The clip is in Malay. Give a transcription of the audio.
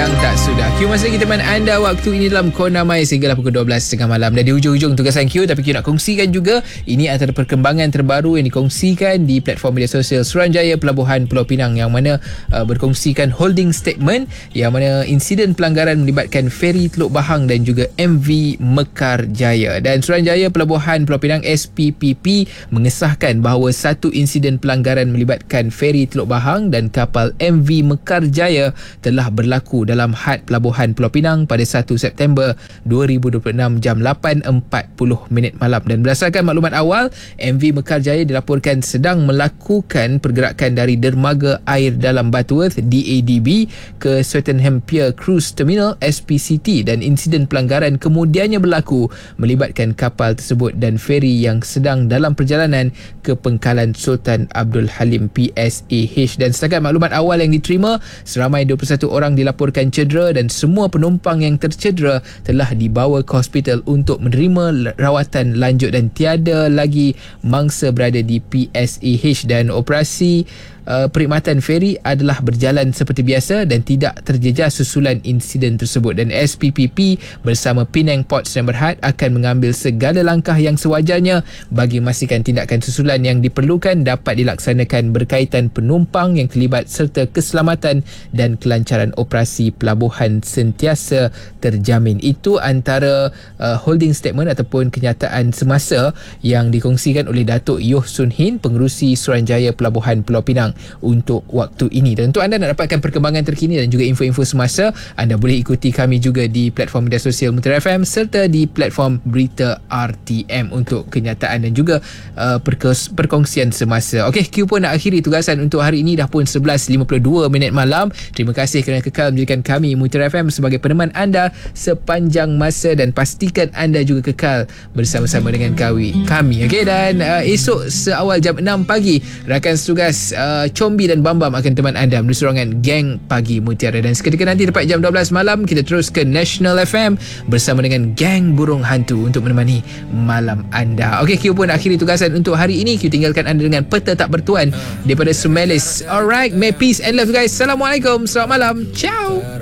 yang tak sudah. Q masih lagi teman anda waktu ini dalam Kona Mai sehinggalah pukul 12.30 malam. Dan di hujung-hujung tugasan Q, tapi Q nak kongsikan juga, ini antara perkembangan terbaru yang dikongsikan di platform media sosial Suruhanjaya Pelabuhan Pulau Pinang, yang mana berkongsikan holding statement yang mana insiden pelanggaran melibatkan feri Teluk Bahang dan juga MV Mekar Jaya. Dan Suruhanjaya Pelabuhan Pulau Pinang SPPP mengesahkan bahawa satu insiden pelanggaran melibatkan feri Teluk Bahang dan kapal MV Mekar Jaya telah berlaku dalam had Pelabuhan Pulau Pinang pada 1 September 2026 jam 8.40 malam. Dan berdasarkan maklumat awal, MV Mekar Jaya dilaporkan sedang melakukan pergerakan dari dermaga air dalam Butterworth DADB ke Swettenham Pier Cruise Terminal SPCT, dan insiden pelanggaran kemudiannya berlaku melibatkan kapal tersebut dan feri yang sedang dalam perjalanan ke Pengkalan Sultan Abdul Halim PSAH. Dan setakat maklumat awal yang diterima, seramai 21 orang dilaporkan cedera dan semua penumpang yang tercedera telah dibawa ke hospital untuk menerima rawatan lanjut dan tiada lagi mangsa berada di PSAH. Dan operasi perkhidmatan feri adalah berjalan seperti biasa dan tidak terjejas susulan insiden tersebut. Dan SPPP bersama Penang Ports dan Berhad akan mengambil segala langkah yang sewajarnya bagi memastikan tindakan susulan yang diperlukan dapat dilaksanakan berkaitan penumpang yang terlibat serta keselamatan dan kelancaran operasi pelabuhan sentiasa terjamin. Itu antara holding statement ataupun kenyataan semasa yang dikongsikan oleh Datuk Yoh Sun Hin, Pengerusi Suruhanjaya Pelabuhan Pulau Pinang untuk waktu ini. Dan untuk anda nak dapatkan perkembangan terkini dan juga info-info semasa, anda boleh ikuti kami juga di platform media sosial Mutiara FM serta di platform berita RTM untuk kenyataan dan juga perkongsian semasa. Okey, Q pun nak akhiri tugasan untuk hari ini, dah pun 11.52 malam. Terima kasih kerana kekal menjadikan kami Mutiara FM sebagai peneman anda sepanjang masa, dan pastikan anda juga kekal bersama-sama dengan kami. Okey, dan esok seawal jam 6 pagi rakan setugas Combi dan Bambam akan teman anda menuju sorangan Geng Pagi Mutiara. Dan seketika nanti tepat jam 12 malam kita terus ke National FM bersama dengan Geng Burung Hantu untuk menemani malam anda. Okey, Q pun akhiri tugasan untuk hari ini. Q tinggalkan anda dengan Peta Tak Bertuan daripada Sumelis. Alright, may peace and love guys. Assalamualaikum, selamat malam, ciao.